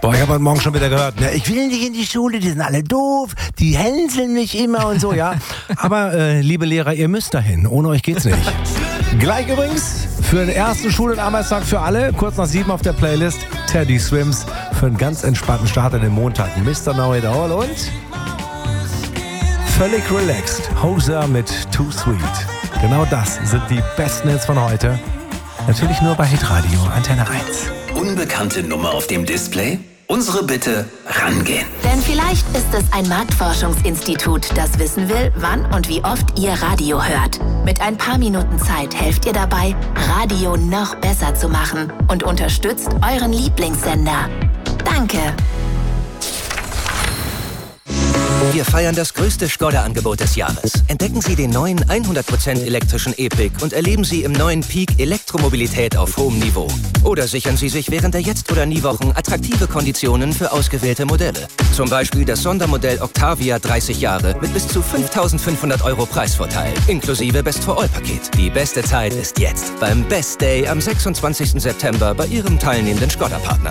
Boah, ich habe heute Morgen schon wieder gehört, ne, ich will nicht in die Schule, die sind alle doof, die hänseln mich immer und so, ja. Aber liebe Lehrer, ihr müsst dahin, ohne euch geht's nicht. Gleich übrigens für den ersten Schul- und Arbeitstag für alle, kurz nach 7 auf der Playlist, Teddy Swims für einen ganz entspannten Start in den Montag. Mr. Know It All und völlig relaxed, Hoser mit Too Sweet. Genau das sind die besten Hits von heute. Natürlich nur bei Hitradio Antenne 1. Unbekannte Nummer auf dem Display? Unsere Bitte, rangehen. Denn vielleicht ist es ein Marktforschungsinstitut, das wissen will, wann und wie oft ihr Radio hört. Mit ein paar Minuten Zeit helft ihr dabei, Radio noch besser zu machen und unterstützt euren Lieblingssender. Danke. Wir feiern das größte Skoda-Angebot des Jahres. Entdecken Sie den neuen 100% elektrischen E-Pick und erleben Sie im neuen Peak Elektromobilität auf hohem Niveau. Oder sichern Sie sich während der Jetzt- oder Nie-Wochen attraktive Konditionen für ausgewählte Modelle. Zum Beispiel das Sondermodell Octavia 30 Jahre mit bis zu 5.500 € Preisvorteil, inklusive Best-for-All-Paket. Die beste Zeit ist jetzt, beim Best Day am 26. September bei Ihrem teilnehmenden Skoda-Partner.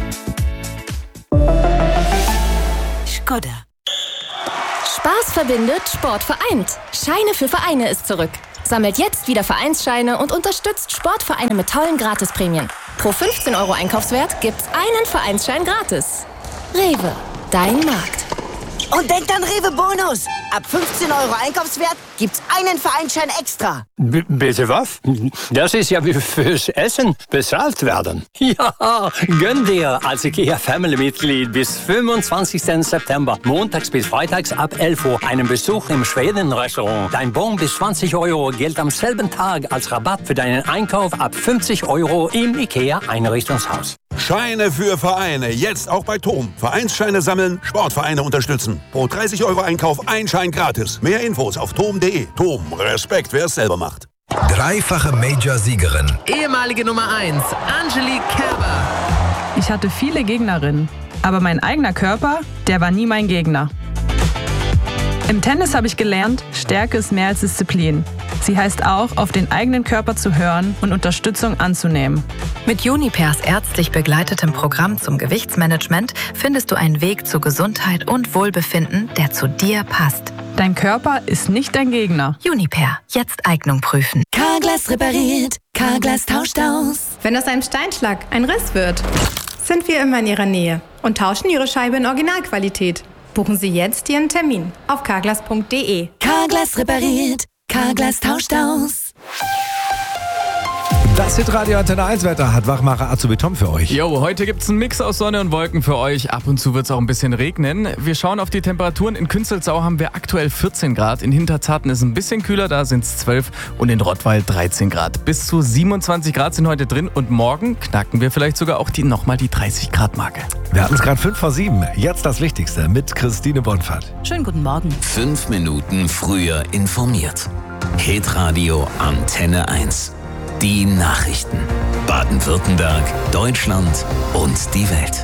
Skoda. Spaß verbindet, Sport vereint. Scheine für Vereine ist zurück. Sammelt jetzt wieder Vereinsscheine und unterstützt Sportvereine mit tollen Gratisprämien. Pro 15 € Einkaufswert gibt's einen Vereinsschein gratis. Rewe, dein Markt. Und denkt an Rewe Bonus. Ab 15 € Einkaufswert gibt's einen Vereinsschein extra. Bitte was? Das ist ja wie fürs Essen bezahlt werden. Ja, gönn dir als IKEA-Family-Mitglied bis 25. September, montags bis freitags ab 11 Uhr, einen Besuch im Schweden-Restaurant. Dein Bon bis 20 € gilt am selben Tag als Rabatt für deinen Einkauf ab 50 € im IKEA-Einrichtungshaus. Scheine für Vereine, jetzt auch bei TOM. Vereinsscheine sammeln, Sportvereine unterstützen. Pro 30 € Einkauf ein Schein gratis. Mehr Infos auf tom.de. TOM, Respekt, wer es selber macht. Dreifache Major-Siegerin. Ehemalige Nummer 1, Angelique Kerber. Ich hatte viele Gegnerinnen, aber mein eigener Körper, der war nie mein Gegner. Im Tennis habe ich gelernt, Stärke ist mehr als Disziplin. Sie heißt auch, auf den eigenen Körper zu hören und Unterstützung anzunehmen. Mit Junipers ärztlich begleitetem Programm zum Gewichtsmanagement findest du einen Weg zu Gesundheit und Wohlbefinden, der zu dir passt. Dein Körper ist nicht dein Gegner. Juniper, jetzt Eignung prüfen. Carglass repariert, Carglass tauscht aus. Wenn aus einem Steinschlag ein Riss wird, sind wir immer in Ihrer Nähe und tauschen Ihre Scheibe in Originalqualität. Buchen Sie jetzt Ihren Termin auf carglass.de. Carglass repariert, Carglass tauscht aus. Das Hitradio Antenne 1 Wetter hat Wachmacher Azubi Tom für euch. Jo, heute gibt's einen Mix aus Sonne und Wolken für euch. Ab und zu wird's auch ein bisschen regnen. Wir schauen auf die Temperaturen. In Künzelsau haben wir aktuell 14 Grad. In Hinterzarten ist es ein bisschen kühler, da sind's 12. Und in Rottweil 13 Grad. Bis zu 27 Grad sind heute drin. Und morgen knacken wir vielleicht sogar auch nochmal die 30 Grad Marke. Wir hatten es gerade 5 vor 7. Jetzt das Wichtigste mit Christine Bonfart. Schönen guten Morgen. 5 Minuten früher informiert. Hitradio Antenne 1. Die Nachrichten. Baden-Württemberg, Deutschland und die Welt.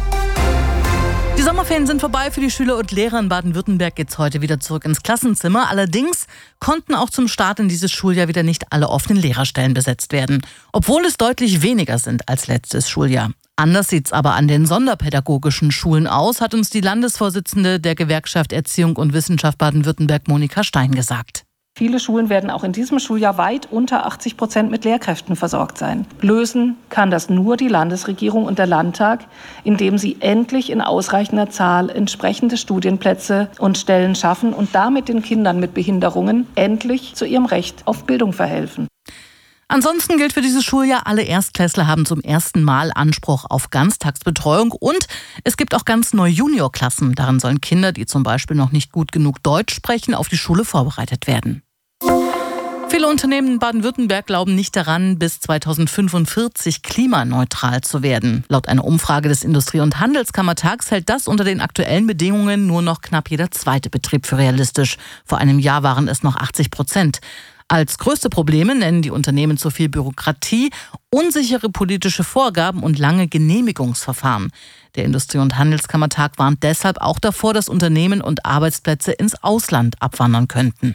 Die Sommerferien sind vorbei. Für die Schüler und Lehrer in Baden-Württemberg geht's heute wieder zurück ins Klassenzimmer. Allerdings konnten auch zum Start in dieses Schuljahr wieder nicht alle offenen Lehrerstellen besetzt werden. Obwohl es deutlich weniger sind als letztes Schuljahr. Anders sieht's aber an den sonderpädagogischen Schulen aus, hat uns die Landesvorsitzende der Gewerkschaft Erziehung und Wissenschaft Baden-Württemberg, Monika Stein, gesagt. Viele Schulen werden auch in diesem Schuljahr weit unter 80% mit Lehrkräften versorgt sein. Lösen kann das nur die Landesregierung und der Landtag, indem sie endlich in ausreichender Zahl entsprechende Studienplätze und Stellen schaffen und damit den Kindern mit Behinderungen endlich zu ihrem Recht auf Bildung verhelfen. Ansonsten gilt für dieses Schuljahr, alle Erstklässler haben zum ersten Mal Anspruch auf Ganztagsbetreuung und es gibt auch ganz neue Juniorklassen. Darin sollen Kinder, die zum Beispiel noch nicht gut genug Deutsch sprechen, auf die Schule vorbereitet werden. Viele Unternehmen in Baden-Württemberg glauben nicht daran, bis 2045 klimaneutral zu werden. Laut einer Umfrage des Industrie- und Handelskammertags hält das unter den aktuellen Bedingungen nur noch knapp jeder zweite Betrieb für realistisch. Vor einem Jahr waren es noch 80%. Als größte Probleme nennen die Unternehmen zu viel Bürokratie, unsichere politische Vorgaben und lange Genehmigungsverfahren. Der Industrie- und Handelskammertag warnt deshalb auch davor, dass Unternehmen und Arbeitsplätze ins Ausland abwandern könnten.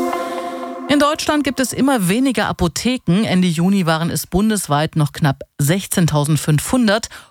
In Deutschland gibt es immer weniger Apotheken. Ende Juni waren es bundesweit noch knapp 16.500.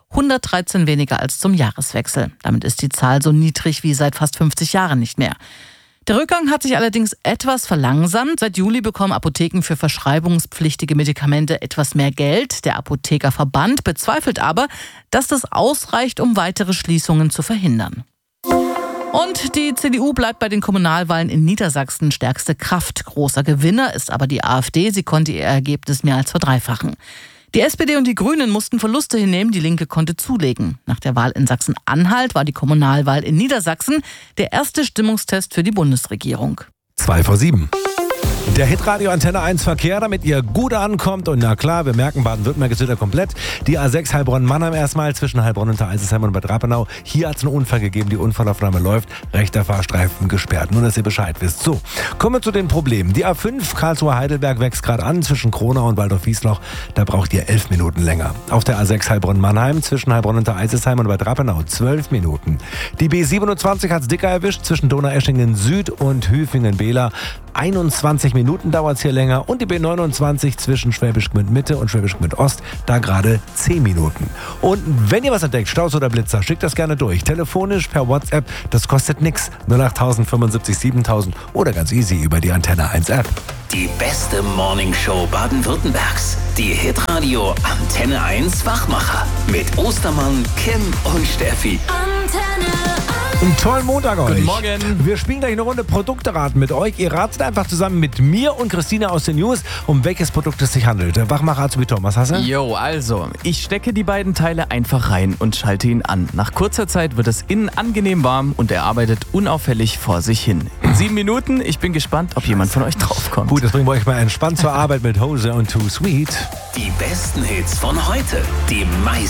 113 weniger als zum Jahreswechsel. Damit ist die Zahl so niedrig wie seit fast 50 Jahren nicht mehr. Der Rückgang hat sich allerdings etwas verlangsamt. Seit Juli bekommen Apotheken für verschreibungspflichtige Medikamente etwas mehr Geld. Der Apothekerverband bezweifelt aber, dass das ausreicht, um weitere Schließungen zu verhindern. Und die CDU bleibt bei den Kommunalwahlen in Niedersachsen stärkste Kraft. Großer Gewinner ist aber die AfD. Sie konnte ihr Ergebnis mehr als verdreifachen. Die SPD und die Grünen mussten Verluste hinnehmen, die Linke konnte zulegen. Nach der Wahl in Sachsen-Anhalt war die Kommunalwahl in Niedersachsen der erste Stimmungstest für die Bundesregierung. 7:02. Der Hitradio Antenne 1 Verkehr, damit ihr gut ankommt. Und na klar, wir merken, Baden-Württemberg ist wieder komplett. Die A6 Heilbronn-Mannheim erstmal zwischen Heilbronn und Eiselsheim und Bad Rappenau. Hier hat es einen Unfall gegeben, die Unfallaufnahme läuft. Rechter Fahrstreifen gesperrt. Nur, dass ihr Bescheid wisst. So, kommen wir zu den Problemen. Die A5 Karlsruhe-Heidelberg wächst gerade an zwischen Kronau und Waldorf-Wiesloch. Da braucht ihr 11 Minuten länger. Auf der A6 Heilbronn-Mannheim zwischen Heilbronn und Eiselsheim und Bad Rappenau 12 Minuten. Die B27 hat es dicker erwischt zwischen Donaueschingen Süd und Hüfingen-Behla. 21 Minuten dauert es hier länger. Und die B29 zwischen Schwäbisch Gmünd Mitte und Schwäbisch Gmünd Ost, da gerade 10 Minuten. Und wenn ihr was entdeckt, Staus oder Blitzer, schickt das gerne durch. Telefonisch, per WhatsApp, das kostet nichts. 08000 75 7000 oder ganz easy über die Antenne 1 App. Die beste Morningshow Baden-Württembergs. Die Hitradio Antenne 1 Wachmacher. Mit Ostermann, Kim und Steffi. Antenne 1. Einen tollen Montag euch. Guten Morgen. Wir spielen gleich eine Runde Produkte raten mit euch. Ihr ratet einfach zusammen mit mir und Christina aus den News, um welches Produkt es sich handelt. Wachmacher Azubi-Tom, was hast du? Jo, also, ich stecke die beiden Teile einfach rein und schalte ihn an. Nach kurzer Zeit wird es innen angenehm warm und er arbeitet unauffällig vor sich hin. In 7 Minuten, ich bin gespannt, ob jemand von euch draufkommt. Gut, das bringen wir euch mal entspannt zur Arbeit mit Hose und Too Sweet. Die besten Hits von heute. Die meisten